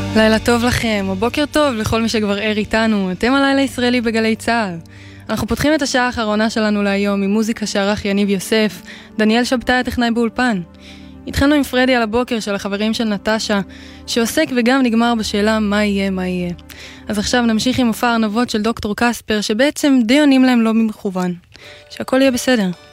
לילה טוב לכם, או בוקר טוב לכל מי שכבר ער איתנו. אתם הלילה ישראלי בגלי צהל. אנחנו פותחים את השעה האחרונה שלנו להיום עם מוזיקה שערך יניב יוסף, דניאל שבתאי הטכנאי באולפן. התחלנו עם פרדי על הבוקר של החברים של נטשה, שעוסק וגם נגמר בשאלה מה יהיה, מה יהיה. אז עכשיו נמשיך עם מופע ארנבות של דוקטור קספר, שבעצם די עונים להם לא במכוון. שהכל יהיה בסדר.